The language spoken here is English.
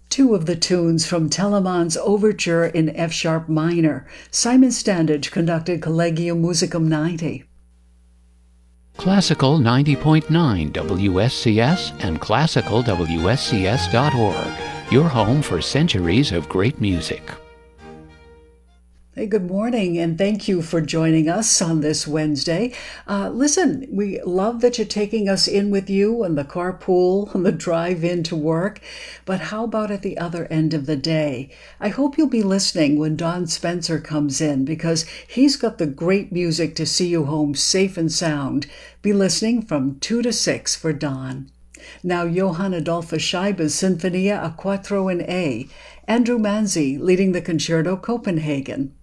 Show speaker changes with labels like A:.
A: Two of the tunes from Telemann's Overture in F-sharp minor. Simon Standage conducted Collegium Musicum 90.
B: Classical 90.9 WSCS and classicalwscs.org, your home for centuries of great music.
A: Hey, good morning, and thank you for joining us on this Wednesday. Listen, we love that you're taking us in with you on the carpool, on the drive into work, but how about at the other end of the day? I hope you'll be listening when Don Spencer comes in, because he's got the great music to see you home safe and sound. Be listening from 2 to 6 for Don. Now, Johann Adolphus Scheibe's Sinfonia a Quattro in A, Andrew Manzi leading the Concerto Copenhagen.